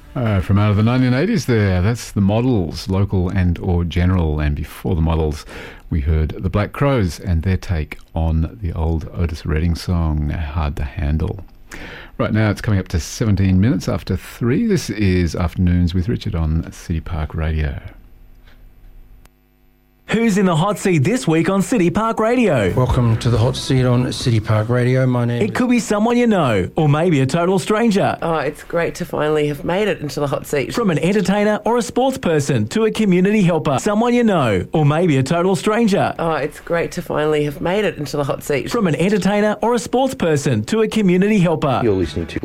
From out of the 1980s there, that's the Models, Local and or General. And before the Models, we heard the Black Crowes and their take on the old Otis Redding song, Hard to Handle. Right now it's coming up to 17 minutes after 3. This is Afternoons with Richard on City Park Radio. Who's in the hot seat this week on City Park Radio? Welcome to the hot seat on City Park Radio. My name It could be someone you know, or maybe a total stranger. Oh, it's great to finally have made it into the hot seat. From an entertainer or a sports person to a community helper, someone you know, or maybe a total stranger. Oh, it's great to finally have made it into the hot seat. From an entertainer or a sports person to a community helper. You're listening to